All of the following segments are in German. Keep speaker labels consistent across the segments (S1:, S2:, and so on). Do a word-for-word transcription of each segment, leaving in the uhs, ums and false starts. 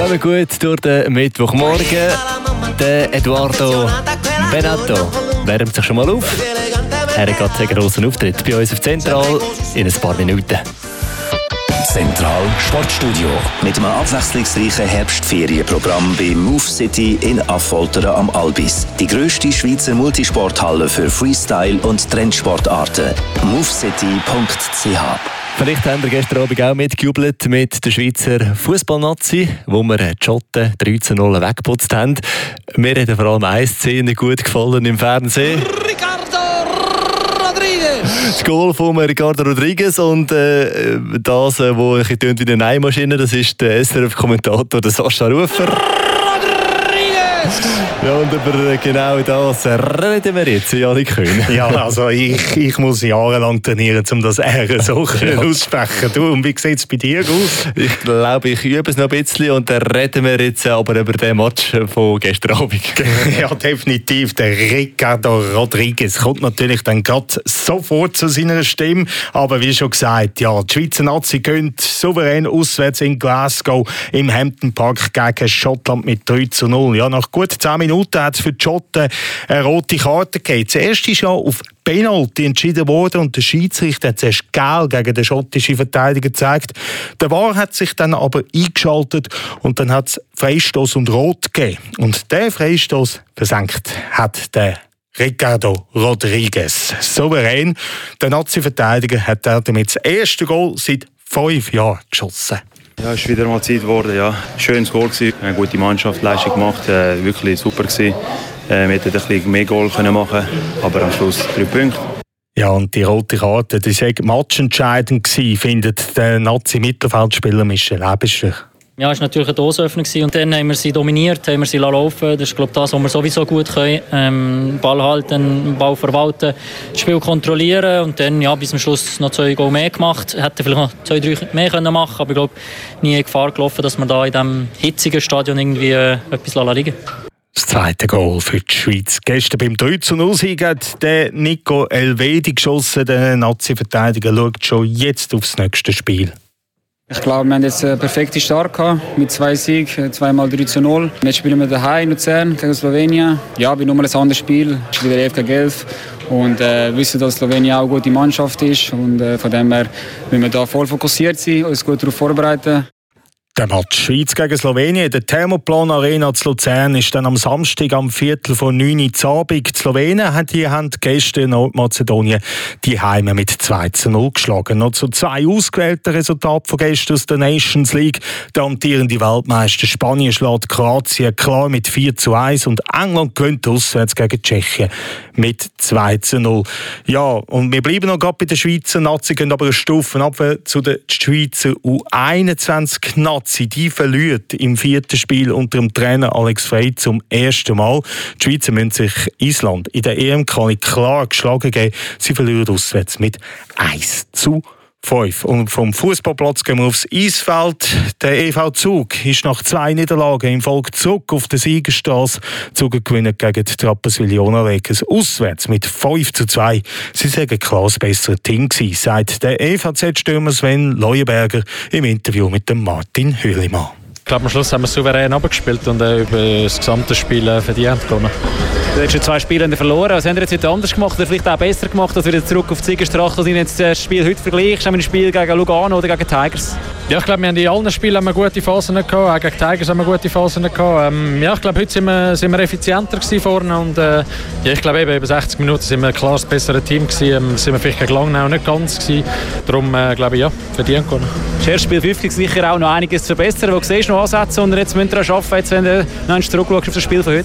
S1: Kommen gut durch den Mittwochmorgen. Der Eduardo Benato wärmt sich schon mal auf. Er hat gerade einen grossen Auftritt bei uns auf Zentral in ein paar Minuten.
S2: Zentral Sportstudio mit einem abwechslungsreichen Herbstferienprogramm bei Move City in Affoltern am Albis. Die grösste Schweizer Multisporthalle für Freestyle und Trendsportarten. movecity punkt c h.
S1: Vielleicht haben wir gestern Abend auch mitgejubelt mit der Schweizer Fußballnazi, wo wir die Schotten drei zu null weggeputzt haben. Mir hat vor allem eine Szene gut gefallen im Fernsehen. Das Goal von Ricardo Rodriguez und äh, das, äh, wo ein bisschen wie eine Neimaschine, das ist der S R F-Kommentator, der Sascha Rufer. Ja, und über genau das reden wir jetzt, Janik Köhn.
S3: Ja, also ich, ich muss jahrelang trainieren, um das R so ja. aussprechen. Du, und wie sieht es bei dir aus?
S1: Ich glaube, ich übe es noch ein bisschen und dann reden wir jetzt aber über den Match von gestern Abend.
S3: Ja, definitiv. Der Ricardo Rodriguez kommt natürlich dann gerade sofort zu seiner Stimme. Aber wie schon gesagt, ja, die Schweizer Nazi gönnt souverän auswärts in Glasgow im Hampton Park gegen Schottland mit drei zu null. Ja, nach gut zehn Minuten hat es für die Schotten eine rote Karte gegeben. Zuerst ist ja auf Penalty entschieden worden und der Schiedsrichter hat zuerst gelb gegen den schottischen Verteidiger gezeigt. Der V A R hat sich dann aber eingeschaltet und dann hat es Freistoß und Rot gegeben. Und der Freistoß versenkt hat der Ricardo Rodriguez. Souverän. Der Nazi-Verteidiger hat damit das erste Goal seit fünf Jahren geschossen.
S4: Ja, es ist wieder mal Zeit geworden. Ja. Schönes Goal gewesen. Eine gute Mannschaft, Leistung gemacht. Äh, wirklich super gewesen. Äh, wir hätten ein bisschen mehr Goal können machen, aber am Schluss drei Punkte.
S3: Ja, und die rote Karte, die war matchentscheidend gewesen, findet der Nazi-Mittelfeldspieler Michel Eberscher.
S5: Ja, es war natürlich eine Dosenöffnung und dann haben wir sie dominiert, haben wir sie laufen. Das ist, glaube ich, das, was wir sowieso gut können. Ähm, Ball halten, Ball verwalten, das Spiel kontrollieren und dann ja, bis zum Schluss noch zwei Goal mehr gemacht. Hätten vielleicht noch zwei, drei mehr können machen, aber ich glaube, nie in Gefahr gelaufen, dass wir da in diesem hitzigen Stadion irgendwie äh, etwas liegen lassen.
S3: Das zweite Goal für die Schweiz. Gestern beim drei zu null Sieg hat der Nico Elvedi geschossen. Der Nazi-Verteidiger schaut schon jetzt aufs nächste Spiel.
S6: Ich glaube, wir haben jetzt einen perfekten Start gehabt, mit zwei Siegen, zweimal drei zu null. Jetzt spielen wir daheim in Luzern gegen Slowenien. Ja, wie nur ein anderes Spiel. Es ist wieder elf gegen elf. Und äh, wissen, dass Slowenien auch eine gute Mannschaft ist. Und äh, von dem her müssen wir da voll fokussiert sein, uns gut darauf vorbereiten.
S3: Der Match Schweiz gegen Slowenien. Der Thermoplan Arena zu Luzern ist dann am Samstag am Viertel vor neun Uhr zu Abend. Die Slowenen haben die Hand gestern Nordmazedonien die Heime mit zwei zu null geschlagen. Noch zu zwei ausgewählten Resultaten von gestern aus der Nations League. Der amtierende Weltmeister Spanien schlägt Kroatien klar mit vier zu eins und England gewinnt auswärts gegen Tschechien mit zwei zu null. Ja, und wir bleiben noch gerade bei den Schweizer Nazi, gehen aber eine Stufe ab zu den Schweizer U einundzwanzig Nazi. Die verliert im vierten Spiel unter dem Trainer Alex Frey zum ersten Mal. Die Schweizer müssen sich Island in der E M-Quali klar geschlagen geben. Sie verlieren auswärts mit eins zu fünf. Und vom Fußballplatz gehen wir aufs Eisfeld. Der E V Zug ist nach zwei Niederlagen im Folge zurück auf der Siegerstraße. Zug gewinnt gegen die Trapezuliona Lakers auswärts mit fünf zu zwei. Sie sagen klar das bessere Team gewesen, sagt der E V Z-Stürmer Sven Leuenberger im Interview mit dem Martin Hürlimann.
S7: Ich glaube, am Schluss haben wir souverän abgespielt und äh, über das gesamte Spiel äh, verdient gewonnen.
S8: Du hast schon zwei Spiele verloren. Was haben wir jetzt heute anders gemacht oder vielleicht auch besser gemacht, dass wir jetzt zurück auf die Siegerstraße sind? Jetzt das Spiel heute vergleichst, haben wir ein Spiel gegen Lugano oder gegen Tigers?
S7: Ja, ich glaube, wir haben in allen Spielen haben wir gute Phasen gehabt, auch gegen Tigers haben wir gute Phasen gehabt. Ähm, ja, ich glaube, heute sind wir, sind wir effizienter gewesen vorne und äh, ja, ich glaube, eben über sechzig Minuten sind wir klar das bessere Team gewesen. Ähm, sind wir vielleicht gegen Langnau nicht ganz gewesen. Darum äh, glaube ich, ja, verdient gewonnen.
S8: Das erste Spiel fünfzig sicher auch noch einiges zu verbessern. Wo siehst du noch Ansätze und jetzt müsst ihr auch arbeiten, jetzt, wenn du noch zurückschaust auf das Spiel von heute?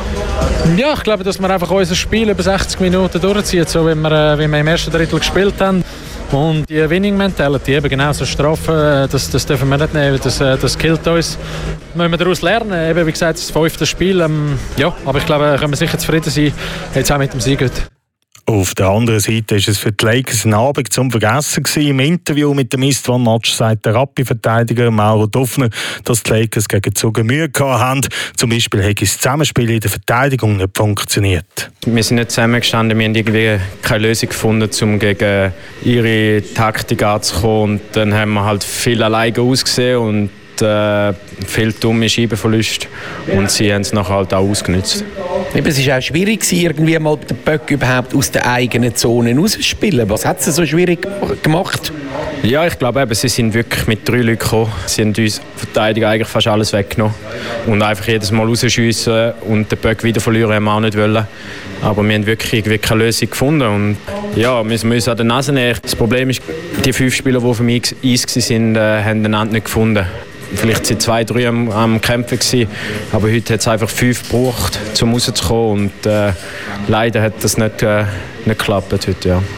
S7: Ja, ich glaube, dass wir einfach unser Spiel über sechzig Minuten durchziehen, so wie wir, äh, wie wir im ersten Drittel gespielt haben. Und die Winning Mentality, eben genau so Strafen, das, das dürfen wir nicht nehmen, das, das killt uns. Müssen wir daraus lernen, eben wie gesagt, das fünfte Spiel. Ähm, ja, aber ich glaube, können wir sicher zufrieden sein, jetzt auch mit dem Sieg heute.
S3: Auf der anderen Seite ist es für die Lakers ein Abend zum Vergessen gewesen. Im Interview mit dem Istvan-Match sagt der Rappi-Verteidiger Mauro Dufner, dass die Lakers gegen Zug Mühe gehabt haben. Zum Beispiel hat das Zusammenspiel in der Verteidigung nicht funktioniert.
S9: Wir sind nicht zusammengestanden, wir haben irgendwie keine Lösung gefunden, um gegen ihre Taktik anzukommen. Und dann haben wir halt viel alleine ausgesehen und äh, viel dumme Scheibenverluste und sie haben es nachher halt auch ausgenutzt.
S10: Eben, es war auch schwierig, irgendwie mal den Böck überhaupt aus der eigenen Zone rauszuspielen. Was hat es so schwierig gemacht?
S9: Ja, ich glaube eben, sie sind wirklich mit drei Leuten gekommen. Sie haben uns Verteidiger eigentlich fast alles weggenommen. Und einfach jedes Mal rausschiessen und den Böck wieder verlieren haben wir auch nicht wollen. Aber wir haben wirklich, wirklich keine Lösung gefunden. Und ja, wir müssen uns an der Nase nehmen. Das Problem ist, die fünf Spieler, die auf dem Eis waren, äh, haben den Ende nicht gefunden. Vielleicht waren zwei, drei am, am Kämpfen gewesen, aber heute hat es einfach fünf gebraucht, um rauszukommen. Und äh, leider hat das nicht, äh, nicht geklappt heute, ja.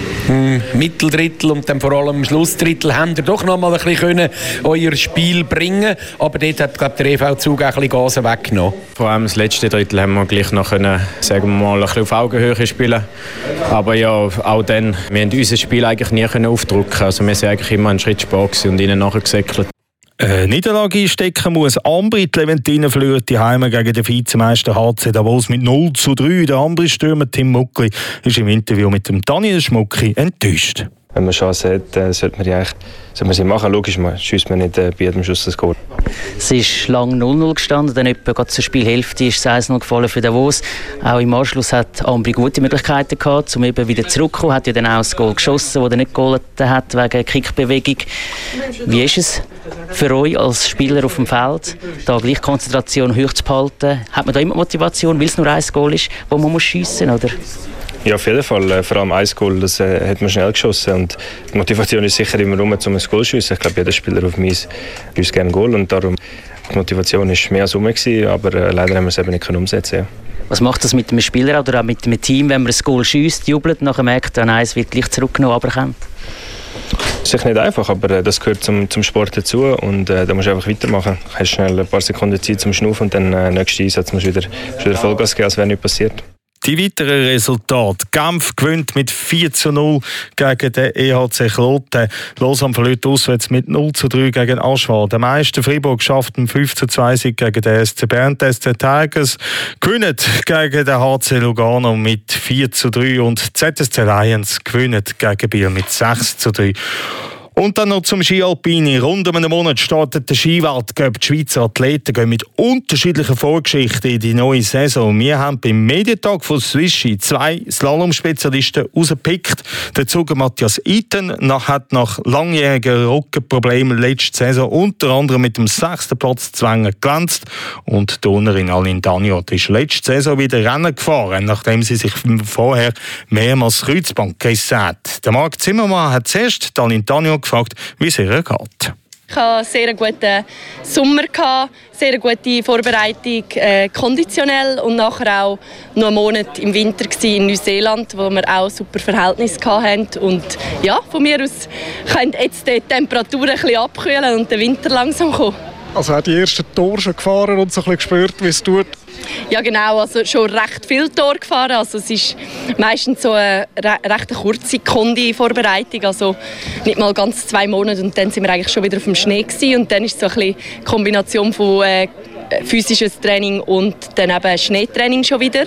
S10: Im Mitteldrittel und dann vor allem im Schlussdrittel habt ihr doch noch mal ein bisschen euer Spiel bringen, aber dort hat, glaub, der E V-Zug auch ein bisschen Gas weggenommen.
S9: Vor allem das letzte Drittel haben wir gleich noch können, sagen wir mal, ein bisschen auf Augenhöhe spielen. Aber ja, auch dann, wir haben unser Spiel eigentlich nie können aufdrücken. Also wir sind eigentlich immer einen Schritt spät und ihnen nachher gesäckelt.
S3: Eine Niederlage einstecken muss Ambri. Die Leventiner verlieren die Heime gegen den Vizemeister H C Davos mit null zu drei. Der Ambri-Stürmer Tim Muckli ist im Interview mit dem Daniel Schmucki enttäuscht.
S11: Wenn man Chance hat, äh, sollte man, die eigentlich, sollte man sie machen. Logisch, man schießt man nicht äh, bei jedem Schuss das Goal.
S12: Es ist lange null null gestanden, dann etwa zur Spielhälfte ist es eins null gefallen für Davos. Auch im Anschluss hat Ambri gute Möglichkeiten gehabt, um eben wieder zurückzukommen. Hat ja dann auch das Goal geschossen, das er nicht geholt hat wegen Kickbewegung. Wie ist es für euch als Spieler auf dem Feld, da gleich Konzentration hoch zu behalten? Hat man da immer Motivation, weil es nur ein Goal ist, wo man muss schiessen, oder?
S11: Ja, auf jeden Fall. Vor allem ein Goal, das äh, hat man schnell geschossen. Und die Motivation ist sicher immer rum, um ein Goal zu schiessen. Ich glaube, jeder Spieler auf dem Eis schießt gerne ein Goal. Und darum, die Motivation war mehr als rum, aber äh, leider haben wir es eben nicht umsetzen. Ja.
S12: Was macht das mit einem Spieler oder auch mit einem Team, wenn man ein Goal schiesst, jubelt, nachher merkt, nein, es wird gleich zurückgenommen, aber kommt?
S11: Das ist sicher nicht einfach, aber äh, das gehört zum, zum Sport dazu. Und äh, da musst du einfach weitermachen. Du hast schnell ein paar Sekunden Zeit zum Schnaufen und dann äh, nächsten Einsatz musst du wieder, wieder Vollgas geben, als wäre nichts passiert.
S3: Die weiteren Resultate. Genf gewinnt mit vier zu null gegen den E H C Kloten. Lausanne verliert auswärts mit null zu drei gegen Aschwald. Der Meister Fribourg schafft einen fünf zu zwei Sieg gegen den S C Bern. Die S C Tigers gewinnt gegen den H C Lugano mit vier zu drei und die Z S C Lions gewinnt gegen Biel mit sechs zu drei. Und dann noch zum Ski-Alpini. Rund um einen Monat startet der Skiweltcup. Die Schweizer Athleten gehen mit unterschiedlichen Vorgeschichten in die neue Saison. Wir haben beim Medientag von Swiss Ski zwei Slalom-Spezialisten rausgepickt. Der Zuger Matthias Iten hat nach langjährigen Rückenproblemen letzte Saison unter anderem mit dem sechsten Platz Zwängen glänzt. Und die Turnerin Aline Daniot ist letzte Saison wieder Rennen gefahren, nachdem sie sich vorher mehrmals das Kreuzband gerissen hat. Der Marc Zimmermann hat zuerst Aline Daniot gefragt, wie es ihr geht.
S13: Ich hatte einen sehr guten Sommer, sehr gute Vorbereitung äh, konditionell und nachher auch noch einen Monat im Winter in Neuseeland, wo wir auch super Verhältnisse hatten. Und ja, von mir aus können jetzt die Temperaturen ein bisschen abkühlen und der Winter langsam kommen.
S14: Also hat die ersten Tore schon gefahren und so ein bisschen gespürt, wie es tut?
S13: Ja genau, also schon recht viel Tor gefahren. Also es ist meistens so eine re recht kurze Kondi-Vorbereitung, also nicht mal ganz zwei Monate und dann sind wir eigentlich schon wieder auf dem Schnee gewesen. Und dann ist es so ein bisschen eine Kombination von äh, physisches Training und dann eben Schneetraining schon wieder.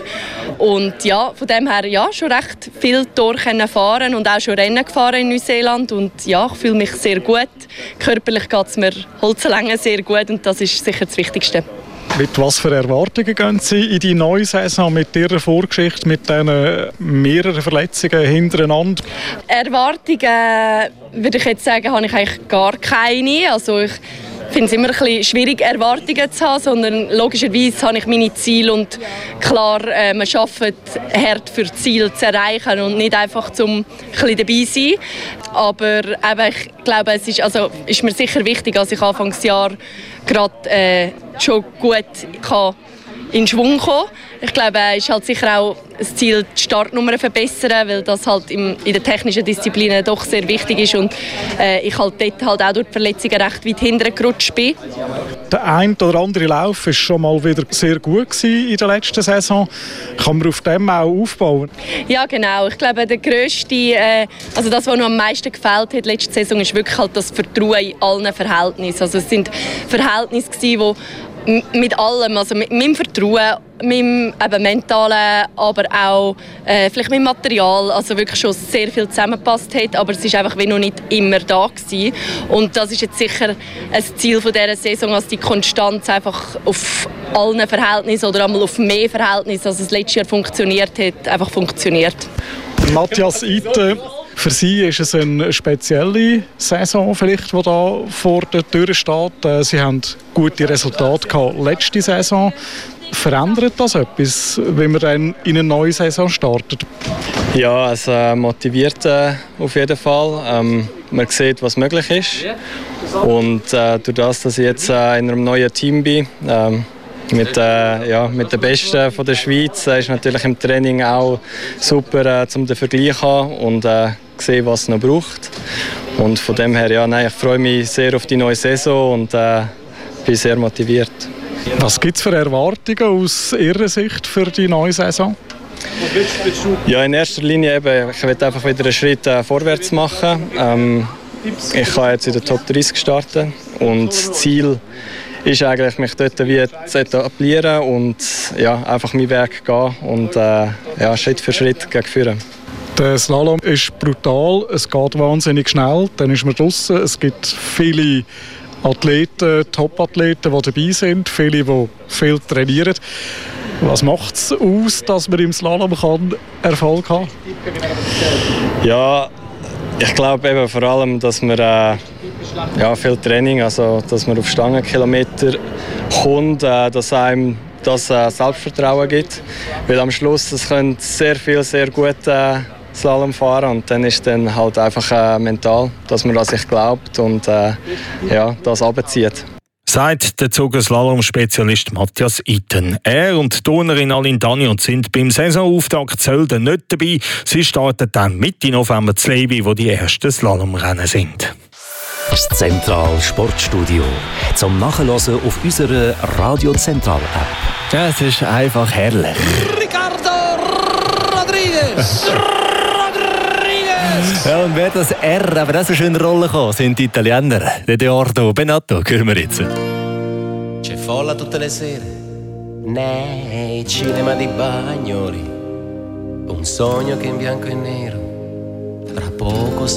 S13: Und ja, von dem her ja, schon recht viel Tor können fahren und auch schon Rennen gefahren in Neuseeland und ja, ich fühle mich sehr gut. Körperlich geht es mir Holzenlänge sehr gut und das ist sicher das Wichtigste.
S14: Mit was für Erwartungen gehen Sie in die neue Saison mit Ihrer Vorgeschichte, mit diesen mehreren Verletzungen hintereinander?
S13: Erwartungen, würde ich jetzt sagen, habe ich eigentlich gar keine. Also ich finde es immer ein bisschen schwierig, Erwartungen zu haben, sondern logischerweise habe ich meine Ziele und klar, äh, man arbeitet hart für Ziele zu erreichen und nicht einfach zum ein bisschen dabei sein. Aber eben, ich glaube, es ist, also, ist mir sicher wichtig, dass ich Anfangsjahr gerade äh, schon gut kann in Schwung kommen. Ich glaube, es ist halt sicher auch das Ziel, die Startnummern verbessern, weil das halt im, in den technischen Disziplinen doch sehr wichtig ist und äh, ich halt dort halt auch durch die Verletzungen recht weit hinten gerutscht bin.
S14: Der ein oder andere Lauf war schon mal wieder sehr gut in der letzten Saison. Kann man auf dem auch aufbauen?
S13: Ja, genau. Ich glaube, der grösste, äh, also das, was noch am meisten gefehlt hat letzte Saison, ist wirklich halt das Vertrauen in allen Verhältnissen. Also es sind Verhältnisse, die mit allem, also mit meinem Vertrauen mit dem eben mentalen, aber auch äh, vielleicht mit dem Material, also wirklich schon sehr viel zusammengepasst hat, aber es ist einfach wie noch nicht immer da gewesen. Und das ist jetzt sicher ein Ziel von dieser Saison, dass die Konstanz einfach auf allen Verhältnissen oder einmal auf mehr Verhältnissen, als es letztes Jahr funktioniert hat, einfach funktioniert.
S14: Matthias Iten, für Sie ist es eine spezielle Saison, vielleicht, die da vor der Tür steht. Sie haben gute Resultate gehabt letzte Saison. Verändert das etwas, wenn man dann in eine neue Saison startet?
S9: Ja, es äh, motiviert äh, auf jeden Fall. Ähm, man sieht, was möglich ist. Und äh, durch das, dass ich jetzt äh, in einem neuen Team bin, ähm, mit, äh, ja, mit den Besten von der Schweiz, äh, ist natürlich im Training auch super, äh, um den Vergleich zu haben und äh, sehen, was es noch braucht. Und von dem her, ja, nein, ich freue mich sehr auf die neue Saison und äh, bin sehr motiviert.
S14: Was gibt es für Erwartungen aus Ihrer Sicht für die neue Saison?
S9: Ja, in erster Linie eben, ich will einfach wieder einen Schritt äh, vorwärts machen. Ähm, ich kann jetzt in der Top dreißig starten und das Ziel ist eigentlich, mich dort wie zu etablieren und ja, einfach meinen Weg gehen und äh, ja, Schritt für Schritt gegen führen.
S14: Der Slalom ist brutal, es geht wahnsinnig schnell, dann ist man draussen. Es gibt viele Athleten, Top-Athleten, die dabei sind, viele, die viel trainieren. Was macht es aus, dass man im Slalom kann Erfolg haben kann?
S9: Ja, ich glaube eben vor allem, dass man äh, ja, viel Training, also dass man auf Stangenkilometer kommt, äh, dass einem das äh, Selbstvertrauen gibt. Weil am Schluss das können sehr viel, sehr gut äh, Slalom fahren und dann ist dann halt einfach äh, mental, dass man an sich glaubt und äh, ja, das runterzieht.
S3: Sagt der Zugerslalom-Spezialist Matthias Iten. Er und die Turnerin Aline Daniot sind beim Saisonauftakt Sölden nicht dabei. Sie starten dann Mitte November zu Levi, wo die ersten Slalomrennen sind.
S2: Das Zentral Sportstudio. Zum Nachhören auf unserer Radio Zentral App.
S1: Ja, es ist einfach herrlich.
S15: Ricardo Rodriguez!
S1: Ja, und wer das R, aber das ist eine Rolle gekommen, sind die Italiener. Edoardo Bennato, hören wir jetzt.
S16: C'è folla tutte le sere nei cinema di Bagnoli, un sogno che in bianco e nero tra poco